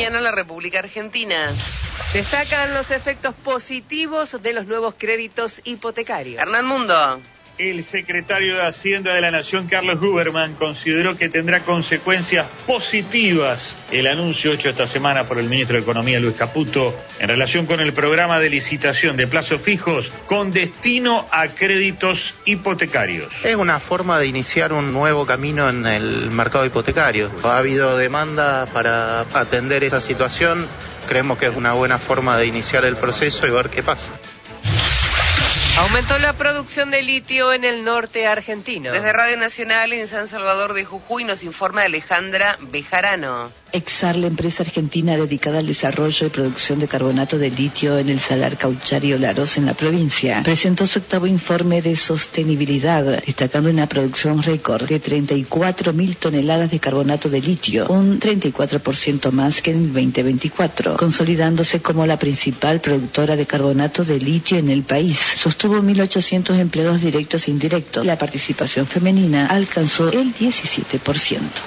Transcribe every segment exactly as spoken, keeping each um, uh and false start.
mañana la República Argentina. Destacan los efectos positivos de los nuevos créditos hipotecarios. Hernán Mundo. El secretario de Hacienda de la Nación, Carlos Huberman, consideró que tendrá consecuencias positivas el anuncio hecho esta semana por el ministro de Economía, Luis Caputo, en relación con el programa de licitación de plazos fijos con destino a créditos hipotecarios. Es una forma de iniciar un nuevo camino en el mercado hipotecario. Ha habido demanda para atender esta situación. Creemos que es una buena forma de iniciar el proceso y ver qué pasa. Aumentó la producción de litio en el norte argentino. Desde Radio Nacional en San Salvador de Jujuy nos informa Alejandra Bejarano. Exar, la empresa argentina dedicada al desarrollo y producción de carbonato de litio en el Salar Caucharí Olaroz en la provincia, presentó su octavo informe de sostenibilidad, destacando una producción récord de treinta y cuatro mil toneladas de carbonato de litio, un treinta y cuatro por ciento más que en veinte veinticuatro, consolidándose como la principal productora de carbonato de litio en el país. Sostuvo mil ochocientos empleados directos e indirectos. La participación femenina alcanzó el diecisiete por ciento.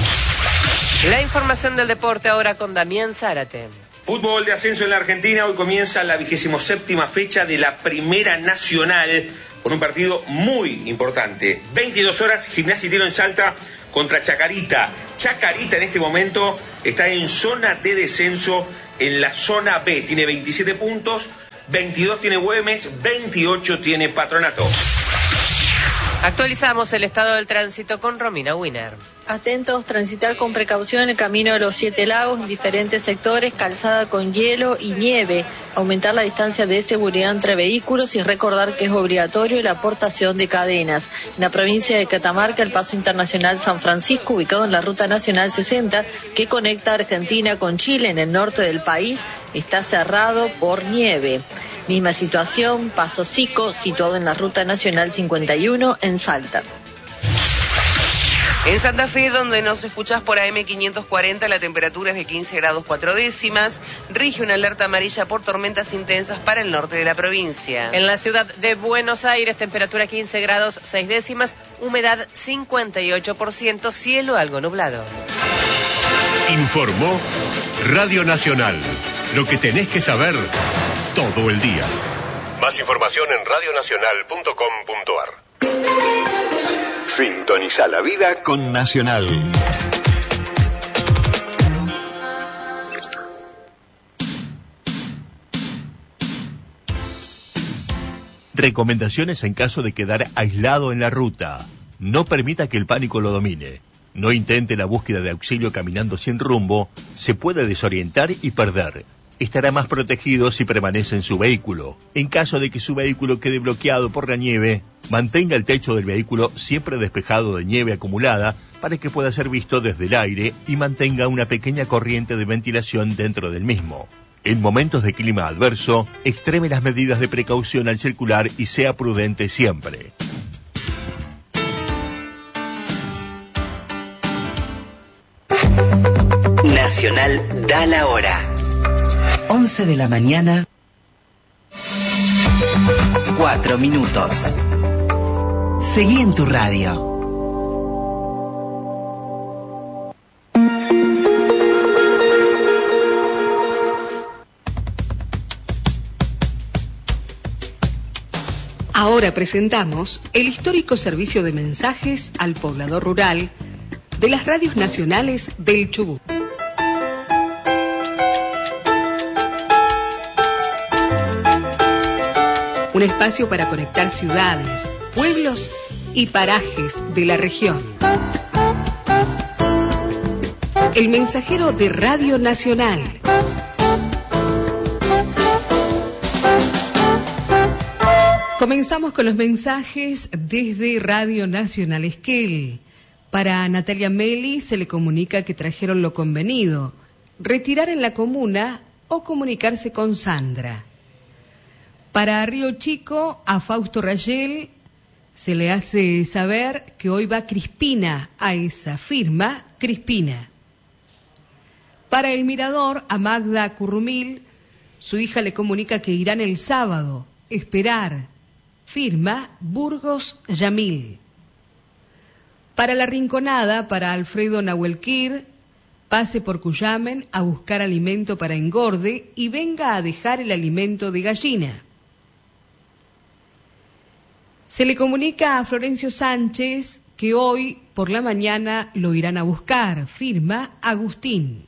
La información del deporte ahora con Damián Zárate. Fútbol de ascenso en la Argentina. Hoy comienza la vigésimo séptima fecha de la Primera Nacional con un partido muy importante. veintidós horas, Gimnasia y Tiro en Salta contra Chacarita. Chacarita en este momento está en zona de descenso en la zona B. Tiene veintisiete puntos, veintidós tiene Güemes, veintiocho tiene Patronato. Actualizamos el estado del tránsito con Romina Wiener. Atentos, transitar con precaución el camino de los Siete Lagos en diferentes sectores, calzada con hielo y nieve, aumentar la distancia de seguridad entre vehículos y recordar que es obligatorio la aportación de cadenas. En la provincia de Catamarca, el paso internacional San Francisco, ubicado en la Ruta Nacional sesenta, que conecta Argentina con Chile en el norte del país, está cerrado por nieve. Misma situación, Paso Sico, situado en la Ruta Nacional cincuenta y uno en Salta. En Santa Fe, donde nos escuchás por A M quinientos cuarenta, la temperatura es de quince grados cuatro décimas. Rige una alerta amarilla por tormentas intensas para el norte de la provincia. En la ciudad de Buenos Aires, temperatura quince grados seis décimas, humedad cincuenta y ocho por ciento, cielo algo nublado. Informó Radio Nacional. Lo que tenés que saber todo el día. Más información en radio nacional punto com punto a r. Sintoniza la vida con Nacional. Recomendaciones en caso de quedar aislado en la ruta. No permita que el pánico lo domine. No intente la búsqueda de auxilio caminando sin rumbo. Se puede desorientar y perder. Estará más protegido si permanece en su vehículo. En caso de que su vehículo quede bloqueado por la nieve, mantenga el techo del vehículo siempre despejado de nieve acumulada para que pueda ser visto desde el aire y mantenga una pequeña corriente de ventilación dentro del mismo. En momentos de clima adverso, extreme las medidas de precaución al circular y sea prudente siempre. Nacional da la hora. once de la mañana, cuatro minutos. Seguí en tu radio. Ahora presentamos el histórico servicio de mensajes al poblador rural de las radios nacionales del Chubut. Un espacio para conectar ciudades, pueblos y parajes de la región. El mensajero de Radio Nacional. Comenzamos con los mensajes desde Radio Nacional Esquel. Para Natalia Meli se le comunica que trajeron lo convenido, retirar en la comuna o comunicarse con Sandra. Para Río Chico, a Fausto Rayel se le hace saber que hoy va Crispina a esa firma, Crispina. Para El Mirador, a Magda Currumil, su hija le comunica que irán el sábado, esperar, firma Burgos Yamil. Para La Rinconada, para Alfredo Nahuelquir, Pase por Cuyamen a buscar alimento para engorde y venga a dejar el alimento de gallina. Se le comunica a Florencio Sánchez que hoy por la mañana lo irán a buscar. Firma Agustín.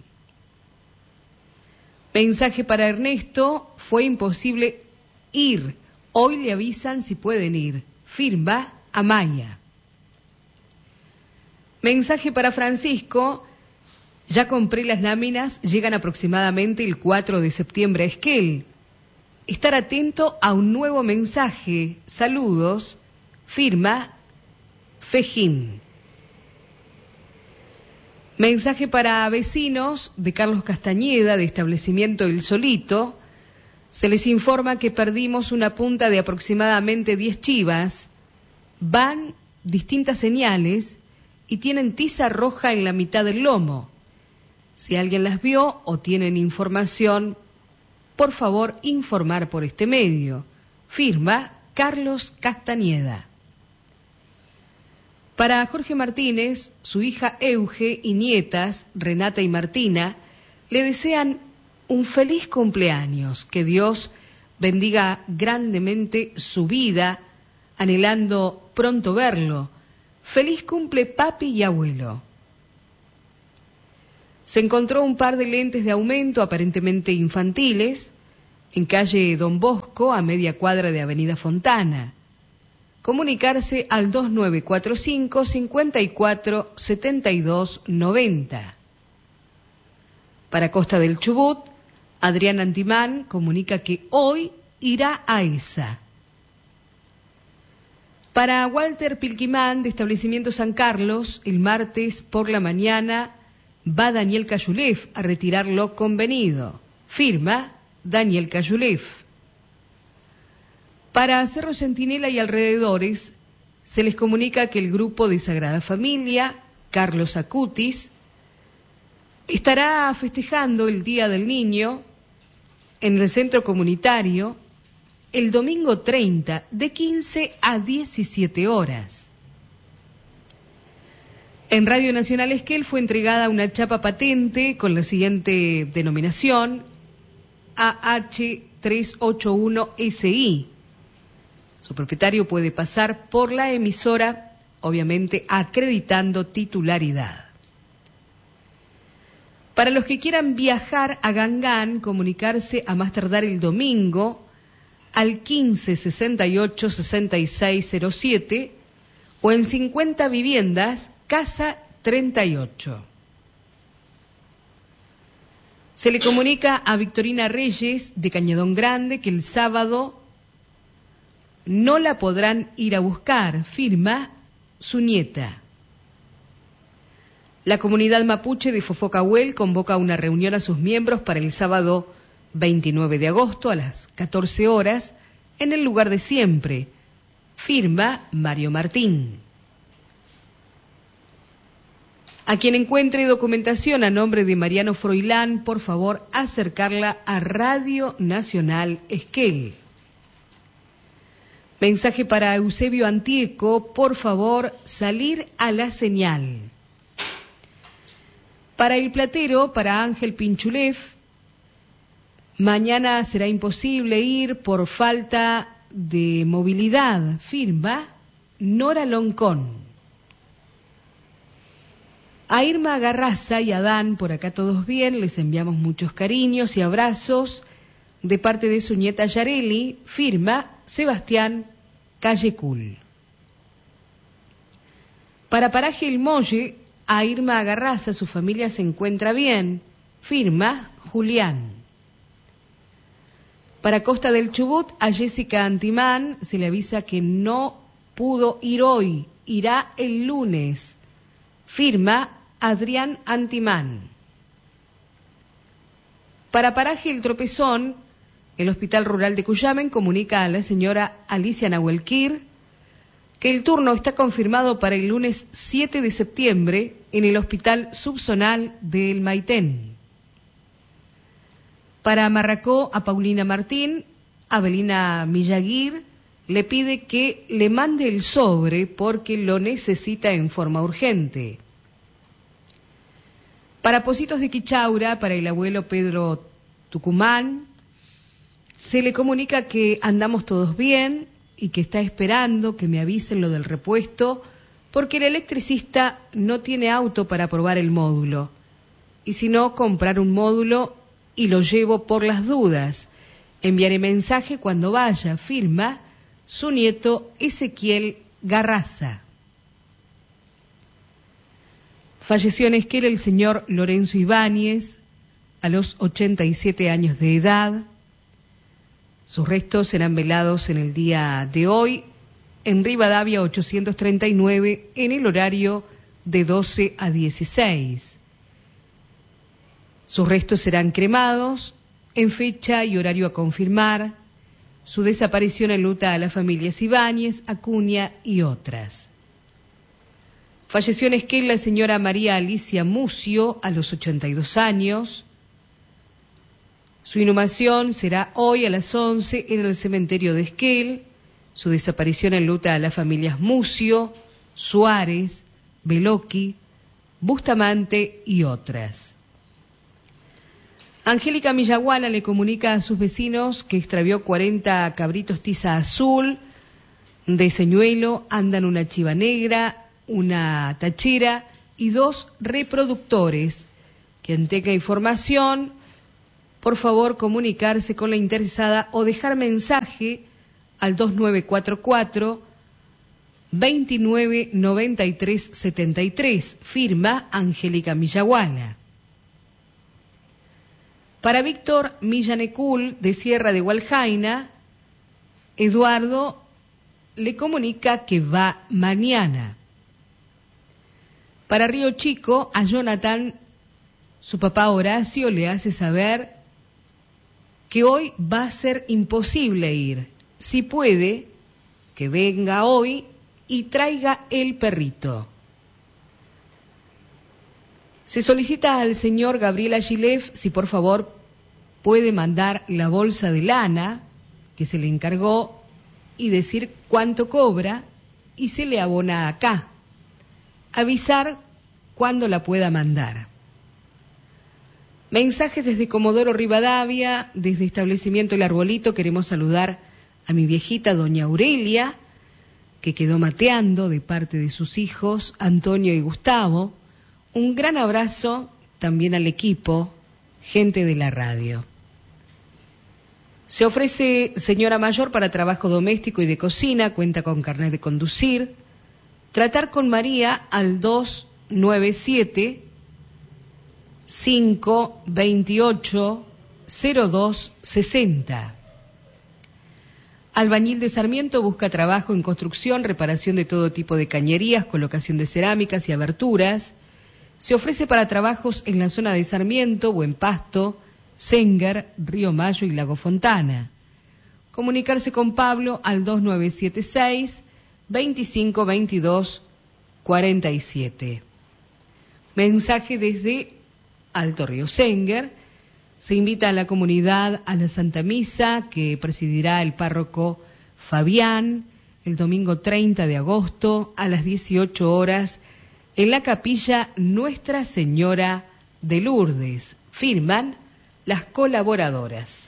Mensaje para Ernesto, fue imposible ir. Hoy le avisan si pueden ir. Firma Amaya. Mensaje para Francisco, ya compré las láminas, llegan aproximadamente el cuatro de septiembre a Esquel. Estar atento a un nuevo mensaje. Saludos. Firma Fejín. Mensaje para vecinos de Carlos Castañeda, de establecimiento El Solito. Se les informa que perdimos una punta de aproximadamente diez chivas. Van distintas señales y tienen tiza roja en la mitad del lomo. Si alguien las vio o tienen información, por favor informar por este medio. Firma Carlos Castañeda. Para Jorge Martínez, su hija Euge y nietas, Renata y Martina, le desean un feliz cumpleaños, que Dios bendiga grandemente su vida, anhelando pronto verlo. Feliz cumple papi y abuelo. Se encontró un par de lentes de aumento aparentemente infantiles en calle Don Bosco, a media cuadra de Avenida Fontana. Comunicarse al dos nueve cuatro cinco, cinco cuatro, siete dos nueve cero. Para Costa del Chubut, Adrián Antimán comunica que hoy irá a esa. Para Walter Pilquimán, de Establecimiento San Carlos, el martes por la mañana va Daniel Cayulef a retirar lo convenido. Firma Daniel Cayulef. Para Cerro Centinela y alrededores, se les comunica que el grupo de Sagrada Familia, Carlos Acutis, estará festejando el Día del Niño en el centro comunitario el domingo treinta de quince a diecisiete horas. En Radio Nacional Esquel fue entregada una chapa patente con la siguiente denominación: A H trescientos ochenta y uno S I. Su propietario puede pasar por la emisora, obviamente acreditando titularidad. Para los que quieran viajar a Gangán, comunicarse a más tardar el domingo al quince sesenta y ocho sesenta y seis cero siete o en cincuenta Viviendas, Casa treinta y ocho. Se le comunica a Victorina Reyes, de Cañadón Grande, que el sábado no la podrán ir a buscar. Firma su nieta. La comunidad mapuche de Fofocahuel convoca una reunión a sus miembros para el sábado veintinueve de agosto a las catorce horas en el lugar de siempre. Firma Mario Martín. A quien encuentre documentación a nombre de Mariano Froilán, por favor acercarla a Radio Nacional Esquel. Mensaje para Eusebio Antieco, por favor salir a la señal. Para el platero, para Ángel Pinchulef, mañana será imposible ir por falta de movilidad. Firma Nora Loncón. A Irma Garraza y a Dan, por acá todos bien, les enviamos muchos cariños y abrazos de parte de su nieta Yareli. Firma Sebastián Callecul. Para Paraje El Molle, a Irma Garraza, su familia se encuentra bien. Firma Julián. Para Costa del Chubut, a Jessica Antimán se le avisa que no pudo ir hoy, irá el lunes. Firma Adrián Antimán. Para Paraje El Tropezón, el Hospital Rural de Cuyamen comunica a la señora Alicia Nahuelquir que el turno está confirmado para el lunes siete de septiembre en el Hospital Subzonal del Maitén. Para Marracó, a Paulina Martín, Abelina Millaguir le pide que le mande el sobre porque lo necesita en forma urgente. Para Positos de Quichaura, para el abuelo Pedro Tucumán, se le comunica que andamos todos bien y que está esperando que me avisen lo del repuesto porque el electricista no tiene auto para probar el módulo. Y si no, comprar un módulo y lo llevo por las dudas. Enviaré mensaje cuando vaya, firma su nieto Ezequiel Garraza. Falleció en Esquel el señor Lorenzo Ibáñez a los ochenta y siete años de edad. Sus restos serán velados en el día de hoy en Rivadavia ochocientos treinta y nueve en el horario de doce a dieciséis. Sus restos serán cremados en fecha y horario a confirmar. Su desaparición enluta a las familias Ibáñez, Acuña y otras. Falleció en Esquel la señora María Alicia Mucio a los ochenta y dos años. Su inhumación será hoy a las once en el cementerio de Esquel. Su desaparición enluta a las familias Mucio, Suárez, Beloqui, Bustamante y otras. Angélica Millaguana le comunica a sus vecinos que extravió cuarenta cabritos tiza azul de señuelo, andan una chiva negra, una tachera y dos reproductores. Quien tenga información, por favor comunicarse con la interesada o dejar mensaje al dos nueve cuatro cuatro, veintinueve noventa y tres setenta y tres, firma Angélica Millaguana. Para Víctor Millanecul, de Sierra de Hualjaina, Eduardo le comunica que va mañana. Para Río Chico, a Jonathan, su papá Horacio le hace saber que hoy va a ser imposible ir. Si puede, que venga hoy y traiga el perrito. Se solicita al señor Gabriel Agilev si por favor puede mandar la bolsa de lana que se le encargó y decir cuánto cobra y se le abona acá. Avisar cuándo la pueda mandar. Mensajes desde Comodoro Rivadavia, desde Establecimiento El Arbolito. Queremos saludar a mi viejita doña Aurelia, que quedó mateando de parte de sus hijos Antonio y Gustavo. Un gran abrazo también al equipo, gente de la radio. Se ofrece señora mayor para trabajo doméstico y de cocina, cuenta con carnet de conducir. Tratar con María al dos nueve siete, cinco veintiocho, cero dos sesenta. Albañil de Sarmiento busca trabajo en construcción, reparación de todo tipo de cañerías, colocación de cerámicas y aberturas. Se ofrece para trabajos en la zona de Sarmiento, Buen Pasto, Sengar, Río Mayo y Lago Fontana. Comunicarse con Pablo al dos nueve siete seis, veinticinco veintidós cuarenta y siete. Mensaje desde Alto Río Sengar. Se invita a la comunidad a la Santa Misa que presidirá el párroco Fabián el domingo treinta de agosto a las dieciocho horas en la capilla Nuestra Señora de Lourdes. Firman las colaboradoras.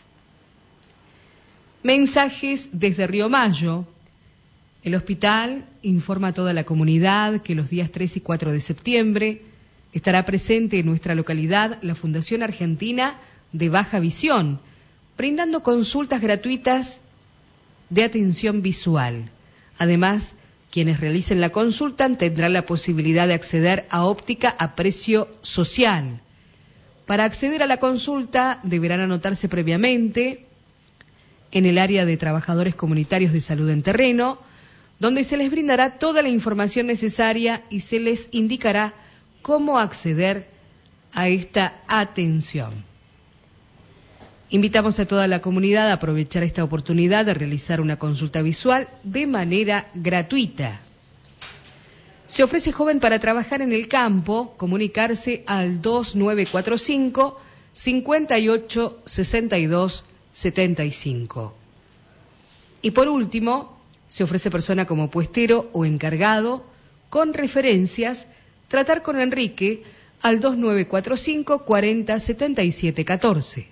Mensajes desde Río Mayo. El hospital informa a toda la comunidad que los días tres y cuatro de septiembre estará presente en nuestra localidad la Fundación Argentina de Baja Visión, brindando consultas gratuitas de atención visual. Además, quienes realicen la consulta tendrán la posibilidad de acceder a óptica a precio social. Para acceder a la consulta deberán anotarse previamente en el área de trabajadores comunitarios de salud en terreno, donde se les brindará toda la información necesaria y se les indicará cómo acceder a esta atención. Invitamos a toda la comunidad a aprovechar esta oportunidad de realizar una consulta visual de manera gratuita. Se ofrece joven para trabajar en el campo, comunicarse al dos nueve cuatro cinco, cincuenta y ocho, sesenta y dos, setenta y cinco. Y por último, se ofrece persona como puestero o encargado, con referencias, tratar con Enrique al dos nueve cuatro cinco cuarenta setenta y siete catorce.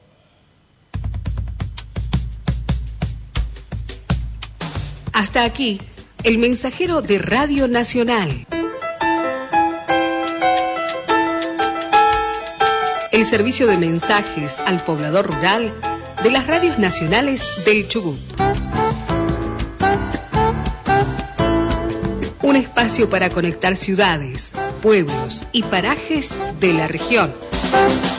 Hasta aquí, el mensajero de Radio Nacional. El servicio de mensajes al poblador rural de las radios nacionales del Chubut. Un espacio para conectar ciudades, pueblos y parajes de la región.